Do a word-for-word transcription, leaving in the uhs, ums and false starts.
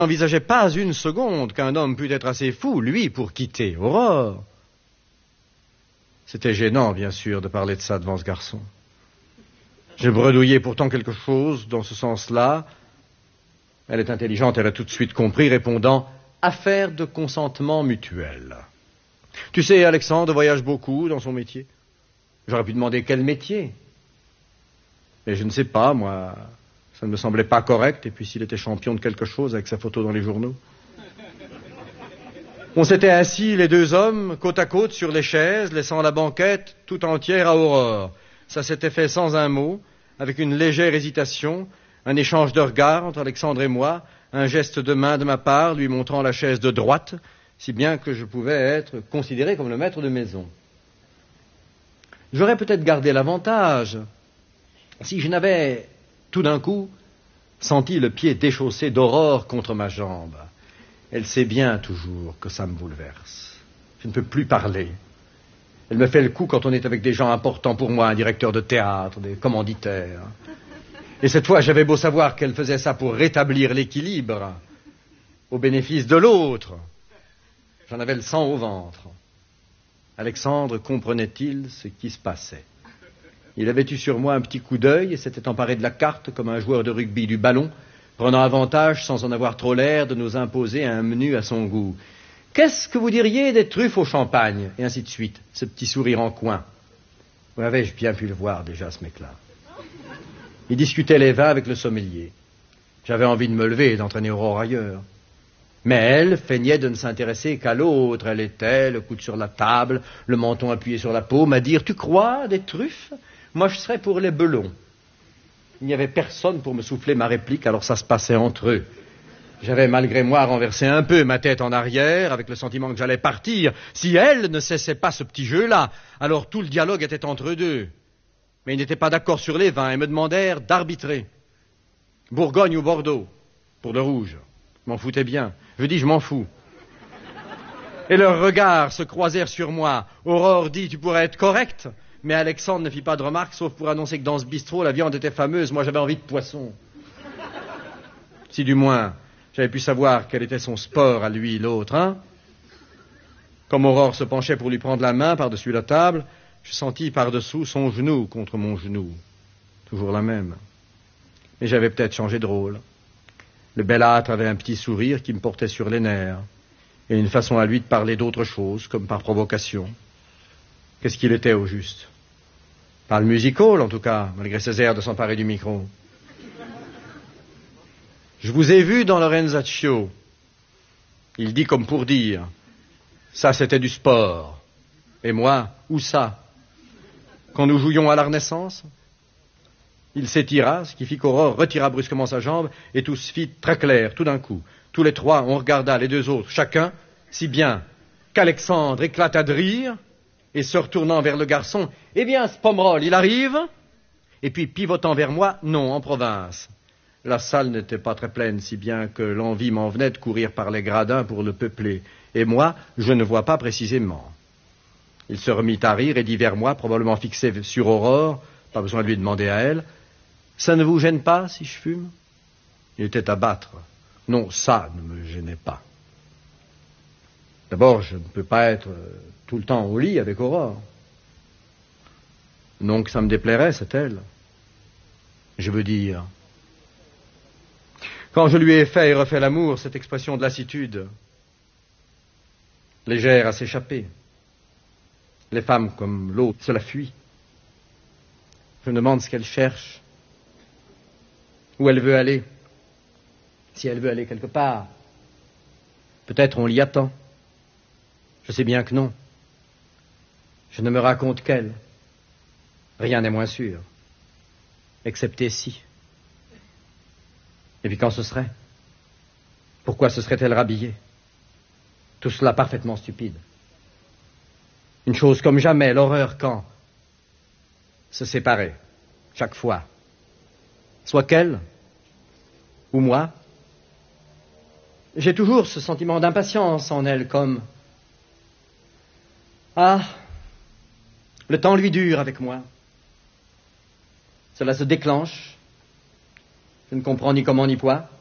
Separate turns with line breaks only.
n'envisageait pas une seconde qu'un homme pût être assez fou, lui, pour quitter Aurore. C'était gênant, bien sûr, de parler de ça devant ce garçon. Je bredouillais pourtant quelque chose dans ce sens-là. Elle est intelligente, elle a tout de suite compris, répondant « affaire de consentement mutuel ». Tu sais, Alexandre voyage beaucoup dans son métier. J'aurais pu demander quel métier. Mais je ne sais pas, moi, ça ne me semblait pas correct, et puis s'il était champion de quelque chose avec sa photo dans les journaux. On s'était assis, les deux hommes, côte à côte sur les chaises, laissant la banquette tout entière à Aurore. Ça s'était fait sans un mot, avec une légère hésitation, un échange de regards entre Alexandre et moi, un geste de main de ma part lui montrant la chaise de droite, si bien que je pouvais être considéré comme le maître de maison. J'aurais peut-être gardé l'avantage si je n'avais, tout d'un coup, senti le pied déchaussé d'Aurore contre ma jambe. Elle sait bien toujours que ça me bouleverse. Je ne peux plus parler. Elle me fait le coup quand on est avec des gens importants pour moi, un directeur de théâtre, des commanditaires. Et cette fois, j'avais beau savoir qu'elle faisait ça pour rétablir l'équilibre, au bénéfice de l'autre. J'en avais le sang au ventre. Alexandre comprenait-il ce qui se passait? Il avait eu sur moi un petit coup d'œil et s'était emparé de la carte comme un joueur de rugby du ballon, prenant avantage, sans en avoir trop l'air, de nous imposer un menu à son goût. « Qu'est-ce que vous diriez des truffes au champagne ?» Et ainsi de suite, ce petit sourire en coin. Où avais-je bien pu le voir déjà, ce mec-là? Il discutait les vins avec le sommelier. J'avais envie de me lever et d'entraîner Aurore ailleurs. Mais elle feignait de ne s'intéresser qu'à l'autre. Elle était, le coude sur la table, le menton appuyé sur la paume, à dire « Tu crois, des truffes? Moi, je serais pour les belons. » Il n'y avait personne pour me souffler ma réplique, alors ça se passait entre eux. J'avais malgré moi renversé un peu ma tête en arrière, avec le sentiment que j'allais partir. Si elle ne cessait pas ce petit jeu-là, alors tout le dialogue était entre eux deux. Mais ils n'étaient pas d'accord sur les vins et me demandèrent d'arbitrer. Bourgogne ou Bordeaux, pour le rouge. Je m'en foutais bien. Je dis, je m'en fous. Et leurs regards se croisèrent sur moi. Aurore dit, tu pourrais être correct. Mais Alexandre ne fit pas de remarque, sauf pour annoncer que dans ce bistrot, la viande était fameuse. Moi, j'avais envie de poisson. Si du moins, j'avais pu savoir quel était son sport à lui, l'autre, hein. Comme Aurore se penchait pour lui prendre la main par-dessus la table, je sentis par-dessous son genou contre mon genou. Toujours la même. Mais j'avais peut-être changé de rôle. Le belâtre avait un petit sourire qui me portait sur les nerfs, et une façon à lui de parler d'autre chose, comme par provocation. Qu'est-ce qu'il était au juste? Pas le musical, en tout cas, malgré ses airs de s'emparer du micro. Je vous ai vu dans Lorenzaccio. Il dit comme pour dire. Ça, c'était du sport. Et moi, où ça? Quand nous jouions à la Renaissance? Il s'étira, ce qui fit qu'Aurore retira brusquement sa jambe, et tout se fit très clair, tout d'un coup. Tous les trois, on regarda les deux autres, chacun, si bien qu'Alexandre éclata de rire, et se retournant vers le garçon, « Eh bien, ce Pomerol, il arrive ?» Et puis, pivotant vers moi, « Non, en province. » La salle n'était pas très pleine, si bien que l'envie m'en venait de courir par les gradins pour le peupler. Et moi, je ne vois pas précisément. Il se remit à rire et dit vers moi, probablement fixé sur Aurore, pas besoin de lui demander à elle, « Ça ne vous gêne pas si je fume ?» Il était à battre. Non, ça ne me gênait pas. D'abord, je ne peux pas être tout le temps au lit avec Aurore. Non que ça me déplairait, c'est elle. Je veux dire... Quand je lui ai fait et refait l'amour, cette expression de lassitude, légère à s'échapper, les femmes comme l'autre se la fuient. Je me demande ce qu'elle cherche, où elle veut aller, si elle veut aller quelque part. Peut-être on l'y attend. Je sais bien que non. Je ne me raconte qu'elle. Rien n'est moins sûr, excepté si. Et puis quand ce serait? Pourquoi se serait-elle rhabillée? Tout cela parfaitement stupide. Une chose comme jamais, l'horreur quand? Se séparer, chaque fois. Soit qu'elle, ou moi. J'ai toujours ce sentiment d'impatience en elle, comme... Ah, le temps lui dure avec moi. Cela se déclenche. Je ne comprends ni comment ni quoi.